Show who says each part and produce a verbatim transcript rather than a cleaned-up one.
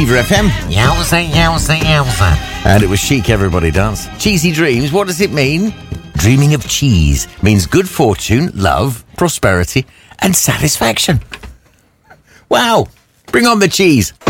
Speaker 1: Fever F M.
Speaker 2: Yowza, yowza, yowza.
Speaker 1: And it was chic, everybody dance. Cheesy dreams, what does it mean? Dreaming of cheese means good fortune, love, prosperity, and satisfaction. Wow, bring on the cheese.